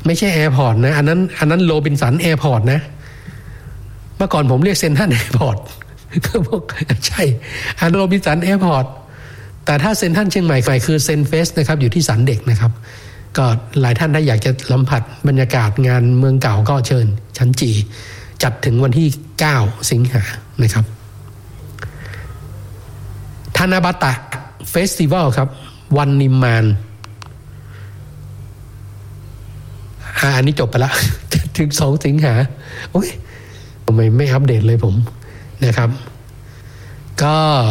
ไม่ใช่แอร์พอร์ตนะอันนั้นโรบินสันแอร์พอร์ตนะเมื่อก่อนผมเรียกเซ็นทรัลแอร์พอร์ตก็บอกใช่อันโรบินสันแอร์พอร์ตแต่ถ้าเซ็นทรัลเชียงใหม่คือเซ็นเฟสนะครับอยู่ที่สันเด็กนะครับก็หลายท่านถ้าอยากจะสัมผัสบรรยากาศงานเมืองเก่าก็เชิญชั้นจีจัดถึงวันที่9สิงหานะครับทานาบาตะเฟสติวัลครับวันนิมมานอันนี้จบไปแล้ว ถึง2สิงหาโอ้ยทำไมไม่อัปเดตเลยผมนะครับก็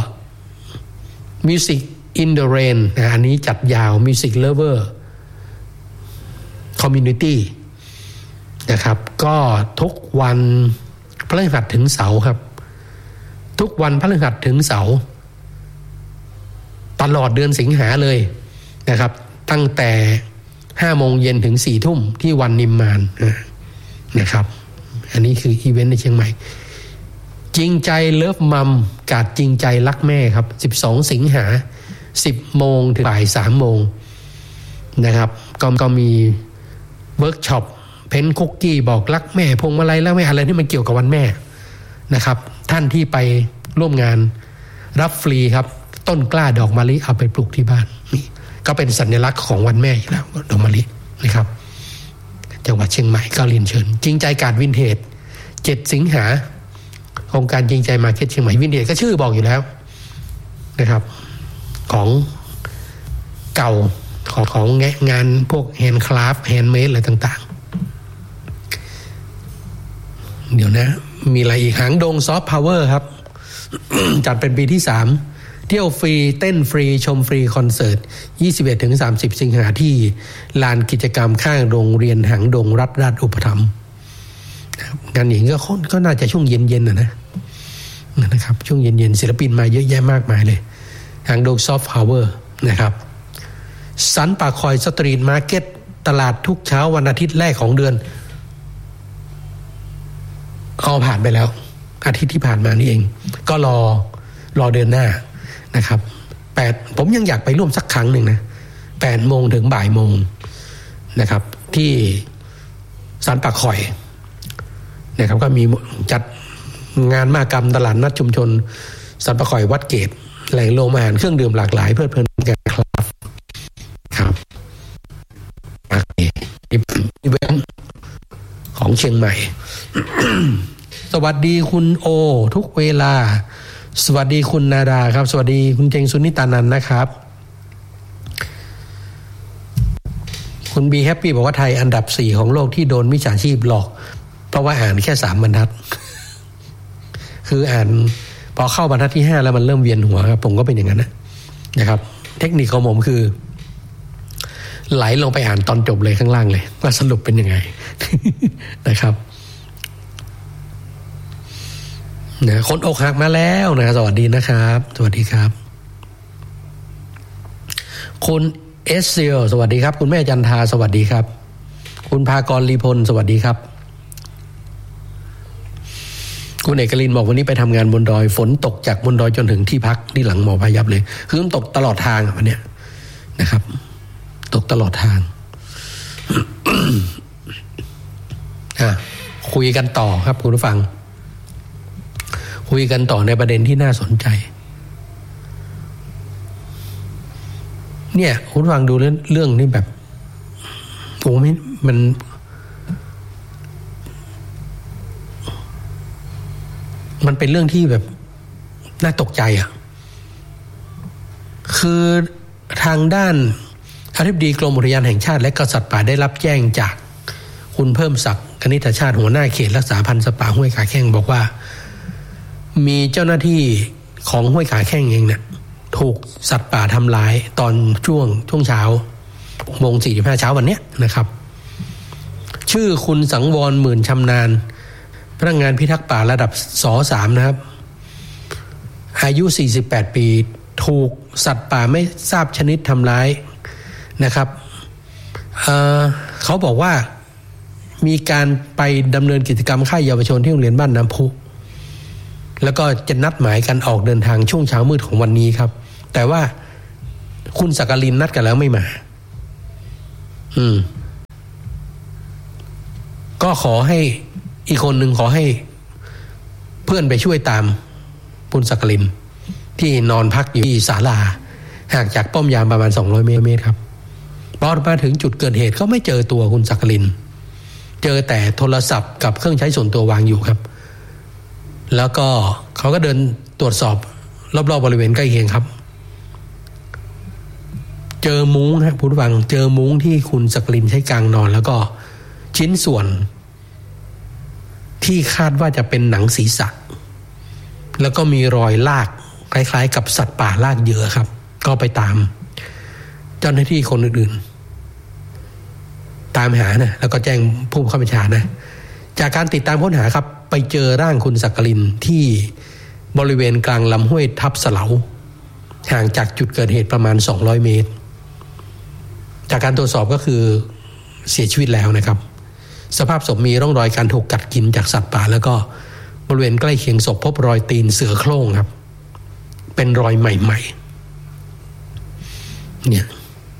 Music in the Rain อันนี้จัดยาว Music Lover Community นะครับก็ทุกวันพฤหัสถึงเสาร์ครับทุกวันพฤหัสถึงเสาร์ตลอดเดือนสิงหาเลยนะครับตั้งแต่5 โมงเย็นถึง4 ทุ่มที่วันนิมมานนะครับอันนี้คืออีเวนต์ในเชียงใหม่จริงใจเลิฟมัมกาดจริงใจรักแม่ครับ12สิงหา10 โมงถึงบ่าย3 โมงนะครับก็มีเวิร์กช็อปเพ้นคุกกี้บอกรักแม่พวงมาลัยรักแม่อะไรที่มันเกี่ยวกับวันแม่นะครับท่านที่ไปร่วมงานรับฟรีครับต้นกล้าดอกมะลิเอาไปปลูกที่บ้านนี่ก็เป็นสัญลักษณ์ของวันแม่อยู่แล้วดอกมะลินะครับจังหวัดเชียงใหม่ก็เรียนเชิญจริงใจการวินเทจ7สิงหาโครงการจริงใจมาร์เก็ตเชียงใหม่วินเทจก็ชื่อบอกอยู่แล้วนะครับของเก่าของงานพวกแฮนด์คราฟต์แฮนด์เมดอะไรต่างๆเดี๋ยวนะมีอะไรอีกหางดงซอฟต์พาวเวอร์ครับ จัดเป็นปีที่3เที่ยวฟรีเต้นฟรีชมฟรีคอนเสิร์ต 21-30 สิงหาที่ลานกิจกรรมข้างโรงเรียนหางดงรัฐราชอุปถัมภ์งานอย่างนี้ก็น่าจะช่วงเย็นๆนะครับช่วงเย็นๆศิลปินมาเยอะแยะมากมายเลยหางดงซอฟต์พาวเวอร์นะครับสันป่าคอยสตรีทมาร์เก็ตตลาดทุกเช้าวันอาทิตย์แรกของเดือนเอาผ่านไปแล้วอาทิตย์ที่ผ่านมานี่เองก็รอเดือนหน้านะครับผมยังอยากไปร่วมสักครั้งหนึ่งนะ8 โมงถึงบ่ายโมงนะครับที่สันป่าคอยนะครับก็มีจัดงานมหกรรมตลาดนัดชุมชนสันป่าคอยวัดเกตแหล่งโรงอาหารเครื่องดื่มหลากหลายเพื่อเพลินกันครับอีเวนต์ของเชียงใหม่ สวัสดีคุณโอทุกเวลาสวัสดีคุณนาดาครับสวัสดีคุณเจงสุนิตานันท์นะครับคุณบีแฮปปี้บอกว่าไทยอันดับ4ของโลกที่โดนมิจฉาชีพหลอกเพราะว่าอ่านแค่3 บรรทัด คืออ่านพอเข้าบรรทัดที่5แล้วมันเริ่มเวียนหัวครับผมก็เป็นอย่างนั้นนะครับเทคนิคของผมคือไหลลงไปอ่านตอนจบเลยข้างล่างเลยว่าสรุปเป็นยังไง นะครับนะคนอกหักมาแล้วนะสวัสดีนะครับสวัสดีครับคุณเอสเซียลสวัสดีครับคุณแม่จันทาสวัสดีครับคุณภากรลีพลสวัสดีครับคุณเอกลินบอกวันนี้ไปทำงานบนดอยฝนตกจากบนดอยจนถึงที่พักที่หลังหมอพายับเลยคือมันตกตลอดทางวันเนี้ยนะครับตกตลอดทาง คุยกันต่อครับคุณผู้ฟังคุยกันต่อในประเด็นที่น่าสนใจเนี่ยคุณฟังดูเรื่องนี้แบบผมไม่มันเป็นเรื่องที่แบบน่าตกใจอ่ะคือทางด้านอธิบดีกรมอุทยานแห่งชาติและสัตว์ป่าได้รับแจ้งจากคุณเพิ่มศักดิ์คณิตชาติหัวหน้าเขตรักษาพันธุ์สัตว์ป่าห้วยขาแข้งบอกว่ามีเจ้าหน้าที่ของห้วยขาแข้งเองเนี่ยถูกสัตว์ป่าทำร้ายตอนช่วงเช้า6 โมง 45เช้าวันเนี้ยนะครับชื่อคุณสังวรหมื่นชำนาญพนักงานพิทักษ์ป่าระดับส.3 นะครับอายุ48 ปีถูกสัตว์ป่าไม่ทราบชนิดทำร้ายนะครับเขาบอกว่ามีการไปดำเนินกิจกรรมค่ายเยาวชนที่โรงเรียนบ้านน้ำพุแล้วก็จะนัดหมายกันออกเดินทางช่วงเช้ามืดของวันนี้ครับแต่ว่าคุณสักกลินนัดกันแล้วไม่มาก็ขอให้อีกคนหนึ่งขอให้เพื่อนไปช่วยตามคุณสักกลินที่นอนพักอยู่ที่ศาลาห่างจากป้อมยามประมาณ200 เมตรครับพอมาถึงจุดเกิดเหตุก็ไม่เจอตัวคุณสักกลินเจอแต่โทรศัพท์กับเครื่องใช้ส่วนตัววางอยู่ครับแล้วก็เขาก็เดินตรวจสอบรอบๆบริเวณใกล้เคียงครับเจอมุ้งครับผู้ฟังเจอมุ้งที่คุณสักกลินใช้กางนอนแล้วก็ชิ้นส่วนที่คาดว่าจะเป็นหนังศีรษะแล้วก็มีรอยลากคล้ายๆกับสัตว์ป่าลากเหยื่อครับก็ไปตามเจ้าหน้าที่คนอื่นๆตามหานะแล้วก็แจ้งผู้บังคับบัญชานะจากการติดตามค้นหาครับไปเจอร่างคุณสักกลินที่บริเวณกลางลำห้วยทับเสลาห่างจากจุดเกิดเหตุประมาณ200 เมตรจากการตรวจสอบก็คือเสียชีวิตแล้วนะครับสภาพศพมีร่องรอยการถูกกัดกินจากสัตว์ป่าแล้วก็บริเวณใกล้เคียงศพพบรอยตีนเสือโคร่งครับเป็นรอยใหม่ๆเนี่ย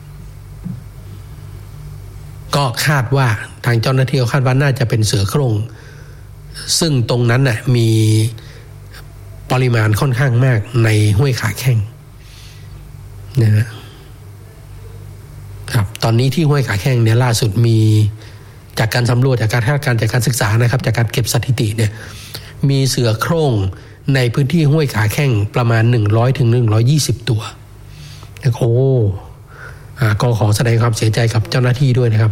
ก็คาดว่าทางเจ้าหน้าที่คาดว่าน่าจะเป็นเสือโคร่งซึ่งตรงนั้นน่ะมีปริมาณค่อนข้างมากในห้วยขาแข้งนะครับตอนนี้ที่ห้วยขาแข้งเนี่ยล่าสุดมีจากการสำรวจจากการคาดการณ์จากการศึกษานะครับจากการเก็บสถิติเนี่ยมีเสือโคร่งในพื้นที่ห้วยขาแข้งประมาณ100 ถึง 120 ตัวโอ้ก็ขอแสดงความเสียใจกับเจ้าหน้าที่ด้วยนะครับ